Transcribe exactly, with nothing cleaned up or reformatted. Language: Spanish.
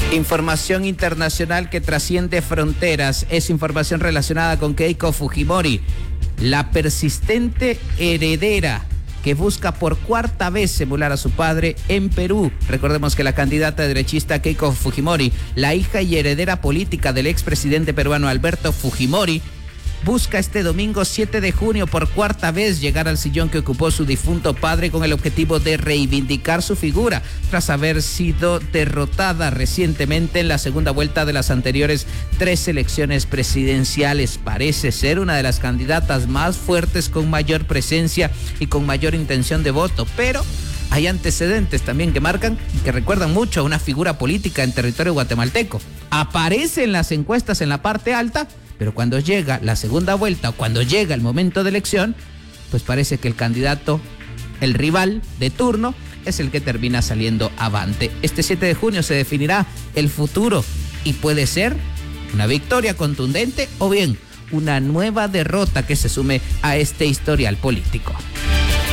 Información internacional que trasciende fronteras. Es información relacionada con Keiko Fujimori, la persistente heredera que busca por cuarta vez emular a su padre en Perú. Recordemos que la candidata derechista Keiko Fujimori, la hija y heredera política del expresidente peruano Alberto Fujimori, busca este domingo siete de junio por cuarta vez llegar al sillón que ocupó su difunto padre con el objetivo de reivindicar su figura tras haber sido derrotada recientemente en la segunda vuelta de las anteriores tres elecciones presidenciales. Parece ser una de las candidatas más fuertes, con mayor presencia y con mayor intención de voto, pero hay antecedentes también que marcan y que recuerdan mucho a una figura política en territorio guatemalteco. Aparece en las encuestas en la parte alta, pero cuando llega la segunda vuelta o cuando llega el momento de elección, pues parece que el candidato, el rival de turno, es el que termina saliendo avante. Este siete de junio se definirá el futuro y puede ser una victoria contundente o bien una nueva derrota que se sume a este historial político.